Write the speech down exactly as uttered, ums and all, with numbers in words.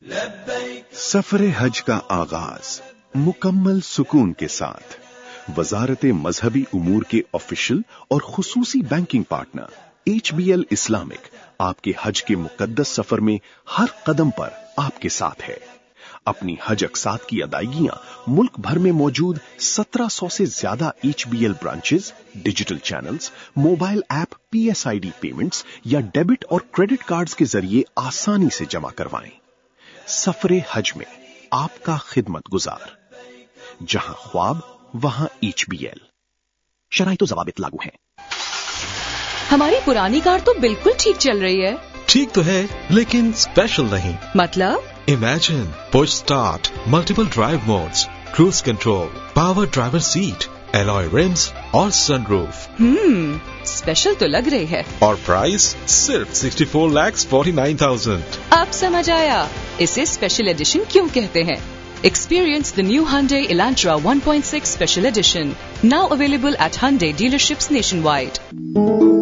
सफर हज का आगाज मुकम्मल सुकून के साथ वजारत मजहबी उमूर के ऑफिशियल और खुसूसी banking partner H B L Islamic आपके हज के मुकद्दस सफर में हर कदम पर आपके साथ है। अपनी हज अक़सात की अदायगियां मुल्क भर में मौजूद सत्रह सौ से ज्यादा H B L branches, digital channels, mobile app, P S I D payments या डेबिट और क्रेडिट कार्ड्स के जरिए आसानी से जमा करवाएं। सफरे हज में आपका खिदमत गुजार, जहां ख्वाब वहां एच बी एल। शराइत व ज़वाबित लागू हैं। हमारी पुरानी कार तो बिल्कुल ठीक चल रही है। ठीक तो है, लेकिन स्पेशल नहीं। मतलब? Imagine push start, multiple drive modes, cruise control, power driver seat, alloy RIMS और सनरूफ। हम्म, स्पेशल तो लग रही है। और प्राइस सिर्फ sixty four lakh forty nine thousand. अब समझ आया इसे स्पेशल एडिशन क्यों कहते हैं। Experience the new Hyundai Elantra one point six Special Edition, now available at Hyundai dealerships nationwide.